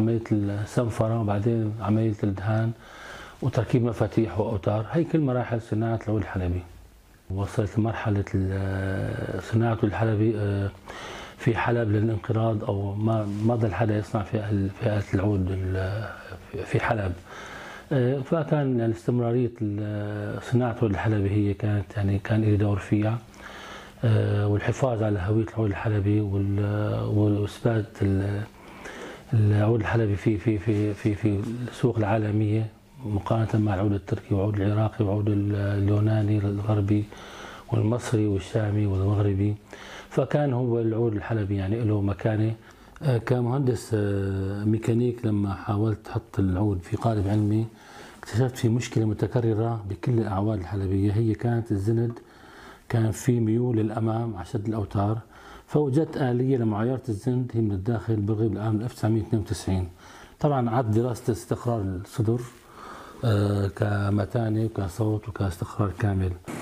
عملية السنفرة وبعدين عملية الدهان وتركيب مفاتيح وأوتار. هي كل مراحل صناعة العود الحلبي. وصلت لمرحلة صناعة العود الحلبي في حلب للانقراض، أو ما ضل حدا يصنع فئة العود في حلب. فكان يعني استمرارية صناعة العود الحلبي هي كانت يعني كان لي دور فيها، والحفاظ على هوية العود الحلبي وإثبات العود الحلبي في السوق العالمية مقارنة مع العود التركي والعود العراقي والعود اليوناني الغربي والمصري والشامي والمغربي. فكان هو العود الحلبي يعني له مكانة. كمهندس ميكانيك لما حاولت أحط العود في قالب علمي اكتشفت في مشكلة متكررة بكل الأعواد الحلبية، هي كانت الزند كان في ميول للأمام على شد الأوتار. فوجدت آلية لمعايرة الزند هي من الداخل بالغيب العام 1992. طبعا عاد دراسة استقرار الصدر كمتانة وكصوت وكاستقرار كامل.